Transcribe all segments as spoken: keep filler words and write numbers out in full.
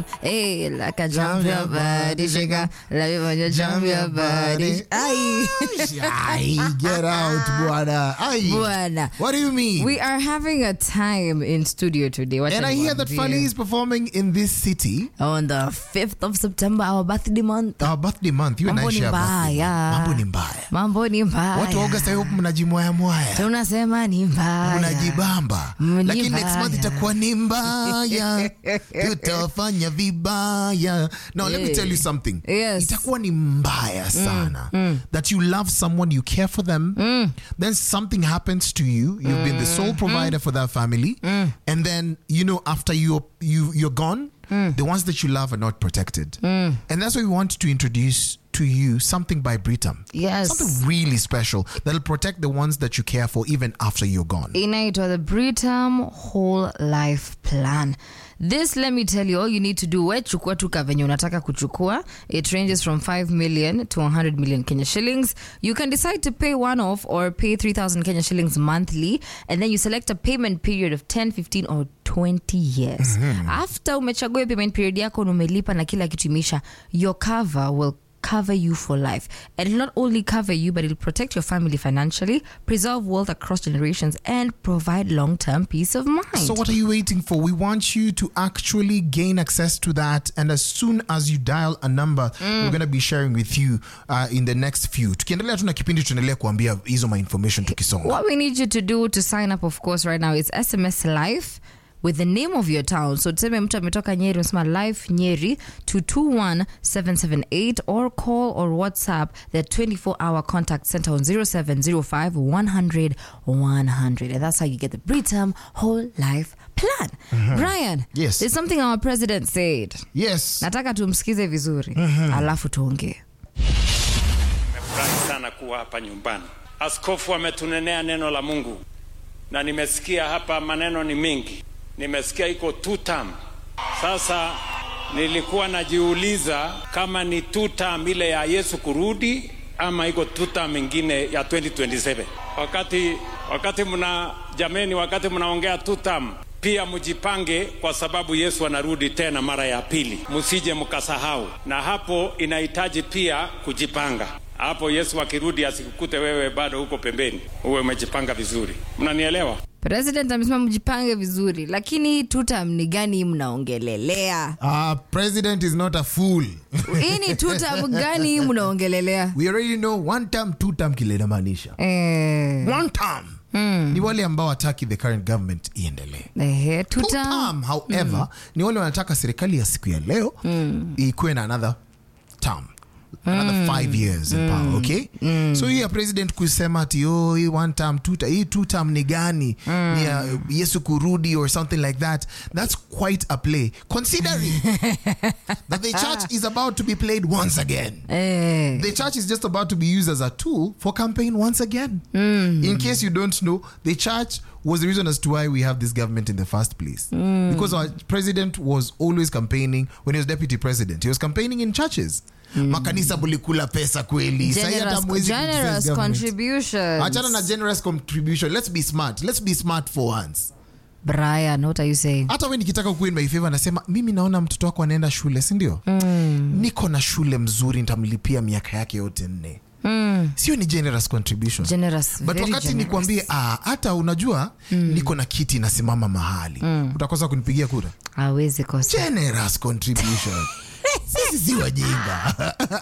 Hey, like a jump your body, shaker. Love it when you jump your body. Ay. Ay, get out, Buana. Ay. Buana. What do you mean? We are having a time in studio today. What and I hear that Funny is performing in this city on the fifth of September, our birthday month. Our birthday month. You and I share birthday. Mambo ni mbaya. Mambo ni mbaya. Watu August I hope mnajimoya moya. Tunasema ni mbaya. Mnajibamba. Lakini next month itakuwa ni mbaya. Tutafanya vibaya. Now let me tell you something. Yes. Itakuwa ni mbaya sana. Mm. Mm. That you love someone, you care for them. Mm. Then something happens to you. You've mm. been the sole provider mm. for that family. Mm. And then, you know, after you're, you, you're gone, mm. the ones that you love are not protected. Mm. And that's why we want to introduce to you something by Britam. Yes. Something really special that'll protect the ones that you care for even after you're gone. Inaitwa the Britam Whole Life Plan. This, let me tell you, all you need to do, we chukua tu kavenye unataka kuchukua. It ranges from five million to one hundred million Kenya shillings. You can decide to pay one off or pay three thousand Kenya shillings monthly, and then you select a payment period of ten, fifteen or twenty years. Mm-hmm. After umechagua payment period yako na umelipa na kila kitu imeisha, your cover will cover you for life. And it'll not only cover you, but it'll protect your family financially, preserve wealth across generations, and provide long-term peace of mind. So what are you waiting for? We want you to actually gain access to that. And as soon as you dial a number, mm. we're going to be sharing with you uh, in the next few. Tukiendelea tuna kipindi tunaendelea kuambia hizo my information tukisonga. What we need you to do to sign up, of course, right now is S M S Life with the name of your town. So tuseme mtu ametoka Nyeri, unasema Life Nyeri to two one seven seven eight, or call or WhatsApp the twenty-four hour contact center on zero seven zero five one hundred one hundred. And that's how you get the Britam Whole Life Plan. Mm-hmm. Brian, yes, there's something our president said. Yes. Nataka tumsikize vizuri. Mm-hmm. Alafu tuongee. Nimefurahi sana kuwa hapa nyumbani. Askofu ametunenea neno la Mungu. Na nimesikia hapa maneno ni mengi. Nimesikia iko two term. Sasa nilikuwa najiuliza kama ni two term ile ya Yesu kurudi ama iko two term nyingine ya twenty twenty-seven. Wakati wakati mna jameni, wakati mnaongea two term, pia mjipange kwa sababu Yesu anarudi tena mara ya pili. Msije mkasahau. Na hapo inahitaji pia kujipanga. Hapo Yesu akirudi asikukute wewe bado huko pembeni. Uwe umejipanga vizuri. Mnanielewa? President amesema mjipange vizuri, lakini tutam ni gani mnaongelelea? Uh, president is not a fool. Ini tutam gani mnaongelelea? We already know one term, two term kile inamaanisha. Eh. One term. Mm. Ni wale ambao wataki the current government iendelee. Eh, two term. Two term, however, mm. ni wale wanataka serikali ya siku ya leo mm. ikuwe na another term. Another mm. five years in mm. power, okay? Mm. So here president kusema ati oh, hii one term, two term, hii two term ni gani? Mm. Ni uh, Yesu kurudi or something like that. That's quite a play. Considering that the church is about to be played once again. Eh. The church is just about to be used as a tool for campaign once again. Mm. In case you don't know, the church was the reason as to why we have this government in the first place. Mm. Because our president was always campaigning when he was deputy president. He was campaigning in churches. Mm. Makanisa bulikula pesa kweli. Generous, generous contribution. Achana na generous contribution. Let's be smart. Let's be smart for once. Brian, what are you saying? Hata wewe nikitaka kuwa in my favor nasema mimi naona mtoto wako anaenda shule, si ndio? Mm. Niko na shule mzuri, nitamlipia miaka yake yote nne. Mm. Sio ni generous contribution. Generous, but wakati generous. Nikwambie ah, hata unajua mm. niko na kiti nasimama mahali. Mm. Utakosa kunipigia kura? Hawezi kosa. Generous contribution. Sisi si wajinga.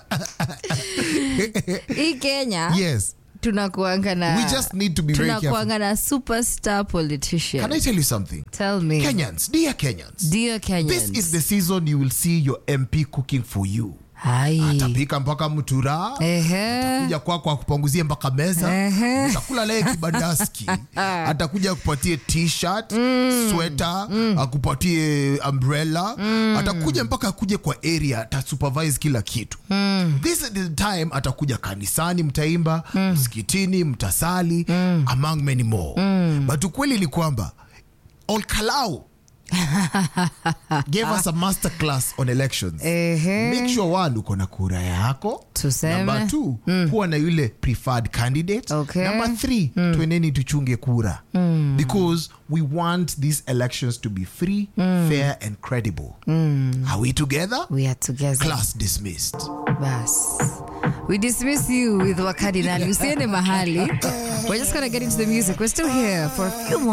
Hii Kenya. Yes. Tunakuanga na we just need to be very careful. Tunakuanga na superstar politician. Can I tell you something? Tell me. Kenyans, dear Kenyans. Dear Kenyans. This is the season you will see your M P cooking for you. Hai. Atapika mpaka mtura. Ehe. Atakuja kwako akupanguzie mpaka meza. Ehe. Utakula leo kibandaski. Atakuja akupatie t-shirt, mm. sweater, mm. akupatie umbrella. Mm. Atakuja mpaka akuje kwa area, atasupervise kila kitu. Mm. This is the time atakuja kanisani, mtaimba, mm. msikitini, mtasali, mm. among many more. Mm. But ukweli ni kwamba Olkalau gave us a master class on elections. Ehe. Make sure one uko na kura yako. Tuseme. Number two, mm. kuwa na yule preferred candidate. Okay. Number three, mm. tueneni tuchunge kura. Mm. Because we want these elections to be free, mm. fair and credible. Mm. Are we together? We are together. Class dismissed. Bas. We dismiss you with Wakadinali. Usiende mahali. We're just going to get into the music. We're still here for a few more